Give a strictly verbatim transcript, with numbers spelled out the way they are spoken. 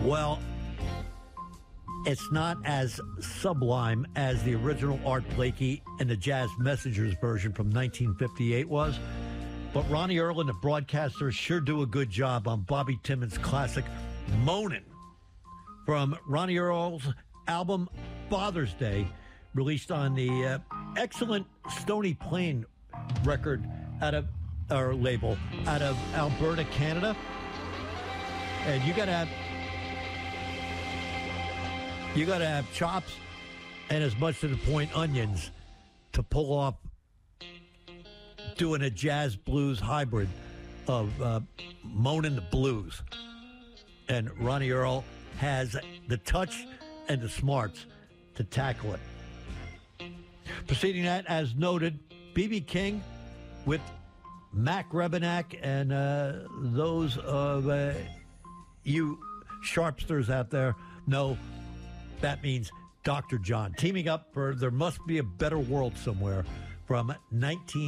Well, it's not as sublime as the original Art Blakey and the Jazz Messengers version from nineteen fifty-eight was, but Ronnie Earl and the Broadcasters sure do a good job on Bobby Timmons' classic Moanin', from Ronnie Earl's album Father's Day, released on the uh, excellent Stony Plain record out of our label out of Alberta, Canada. And you gotta have you gotta have chops and, as much to the point, onions to pull off doing a jazz blues hybrid of uh, Moanin' the Blues. And Ronnie Earl has the touch and the smarts to tackle it. Preceding that, as noted, B B King with Mac Rebenak and uh, those of uh, you sharpsters out there know that means Doctor John, teaming up for There Must Be a Better World Somewhere from nineteen